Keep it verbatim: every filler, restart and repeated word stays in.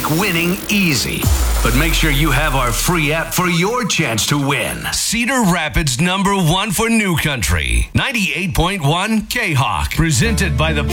make winning easy. But make sure you have our free app for your chance to win. Cedar Rapids number one for New Country. ninety-eight point one K-Hawk. Presented by the